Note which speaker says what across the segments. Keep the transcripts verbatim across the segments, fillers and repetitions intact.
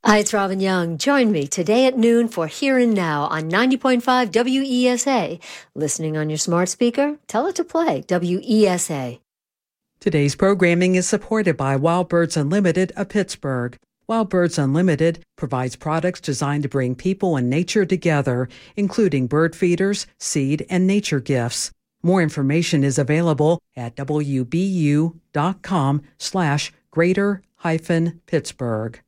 Speaker 1: Hi, it's Robin Young. Join me today at noon for Here and Now on ninety point five W E S A. Listening on your smart speaker? Tell it to play W E S A.
Speaker 2: Today's programming is supported by Wild Birds Unlimited of Pittsburgh. Wild Birds Unlimited provides products designed to bring people and nature together, including bird feeders, seed, and nature gifts. More information is available at wbu.com slash greater hyphen Pittsburgh.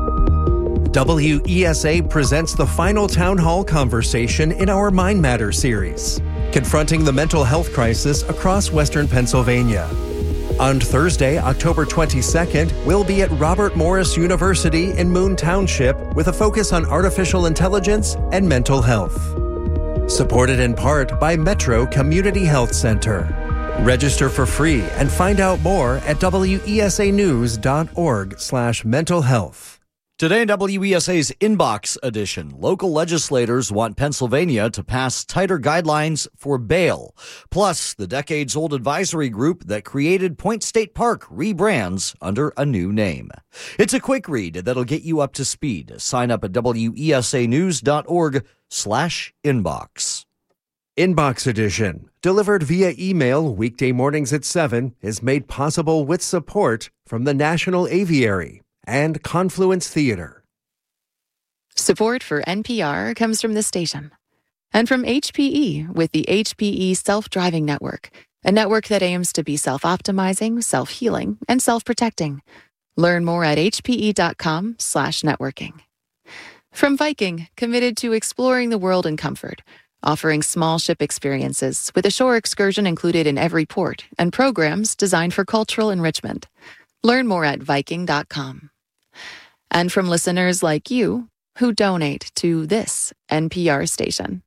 Speaker 3: W E S A presents the final town hall conversation in our Mind Matter series, confronting the mental health crisis across Western Pennsylvania. On Thursday, October twenty-second, we'll be at Robert Morris University in Moon Township with a focus on artificial intelligence and mental health. Supported in part by Metro Community Health Center. Register for free and find out more at wesanews.org slash mental health.
Speaker 4: Today in W E S A's Inbox edition, local legislators want Pennsylvania to pass tighter guidelines for bail. Plus, the decades-old advisory group that created Point State Park rebrands under a new name. It's a quick read that'll get you up to speed. Sign up at wesanews.org slash inbox.
Speaker 3: Inbox edition, delivered via email weekday mornings at seven, is made possible with support from the National Aviary and Confluence Theater.
Speaker 5: Support for N P R comes from this station and from H P E with the H P E Self-Driving Network, a network that aims to be self-optimizing, self-healing, and self-protecting. Learn more at hpe.com slash networking. From Viking, committed to exploring the world in comfort, offering small ship experiences with a shore excursion included in every port and programs designed for cultural enrichment. Learn more at viking dot com. And from listeners like you who donate to this N P R station.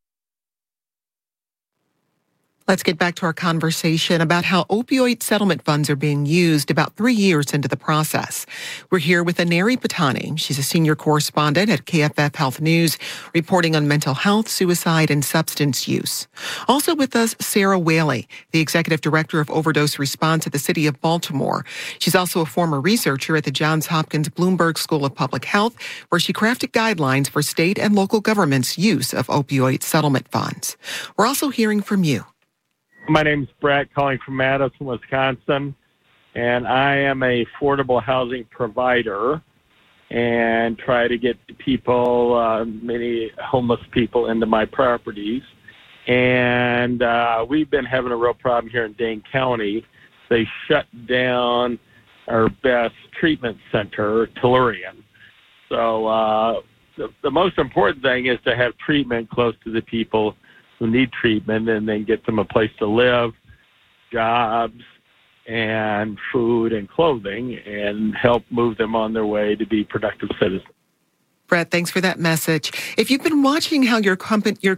Speaker 6: Let's get back to our conversation about how opioid settlement funds are being used about three years into the process. We're here with Aneri Patani. She's a senior correspondent at K F F Health News, reporting on mental health, suicide, and substance use. Also with us, Sarah Whaley, the executive director of overdose response at the City of Baltimore. She's also a former researcher at the Johns Hopkins Bloomberg School of Public Health, where she crafted guidelines for state and local governments' use of opioid settlement funds. We're also hearing from you.
Speaker 7: My name is Brett, calling from Madison, Wisconsin, and I am a affordable housing provider and try to get people, uh, many homeless people, into my properties. And uh, we've been having a real problem here in Dane County. They shut down our best treatment center, Tellurian. So uh, the, the most important thing is to have treatment close to the people who need treatment, and then get them a place to live, jobs, and food and clothing, and help move them on their way to be productive citizens.
Speaker 6: Brett, thanks for that message. If you've been watching how your company, your